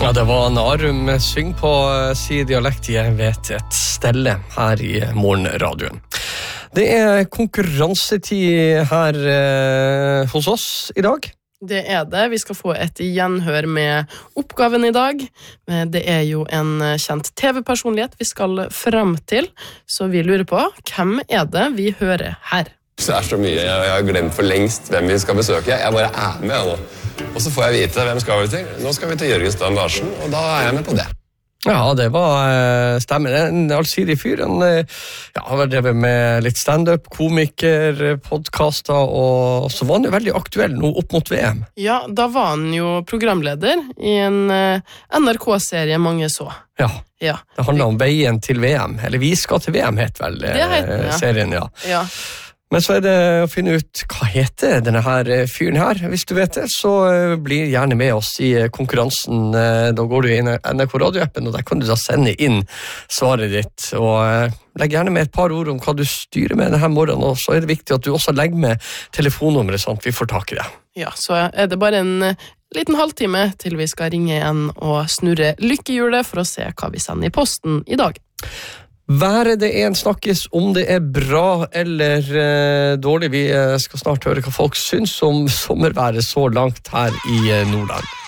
Ja, det var Narum. Syng på si dialekt jeg vet et stelle her i morgenradioen. Det konkurransetid her hos oss i dag. Det det. Vi skal få et gjenhør med oppgaven i dag. Det jo en kjent TV-personlighet vi skal frem til, så vi lurer på, hvem det vi hører her? Det så mye, jeg har glemt for lengst hvem vi skal besøke. Jeg bare med nå. Og så får jeg vite hvem skal vi til. Nå skal vi til Jørgen Strand Larsen, og da jeg med på det. Ja, det var stemmer. En allsidig fyr. Han har drevet med litt stand-up, komiker, podcaster, og så var han jo veldig aktuell nå opp mot VM. Ja, da var han jo programleder i en NRK-serie mange så. Ja, det handler om veien til VM. Eller Vi skal til VM, het vel serien, ja. Men så det å finne ut hva heter denne her fyren her. Hvis du vet det, så bli gjerne med oss i konkurransen. Da går du inn i NRK Radio-appen, og der kan du da sende inn svaret ditt. Og legg gjerne med et par ord om hva du styrer med denne morgenen, og så det viktig at du også legger med telefonnummeret, sånn at vi får tak i det. Ja, så det bare en liten halvtime til vi skal ringe igjen og snurre lykkehjulet for å se hva vi sender i posten i dag. Været det en snakkes om det bra eller dårlig. Vi skal snart høre hva folk syns om sommerværet så langt her i Nordland.